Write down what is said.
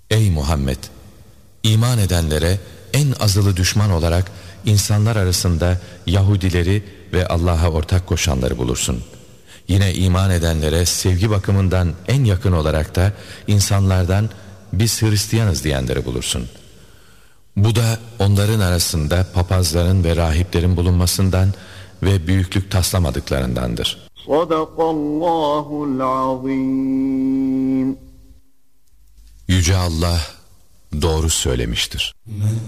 Ey Muhammed! İman edenlere en azılı düşman olarak insanlar arasında Yahudileri ve Allah'a ortak koşanları bulursun. Yine iman edenlere sevgi bakımından en yakın olarak da insanlardan biz Hristiyanız diyenleri bulursun. Bu da onların arasında papazların ve rahiplerin bulunmasından ve büyüklük taslamadıklarındandır. Sadakallahul azim. Yüce Allah doğru söylemiştir.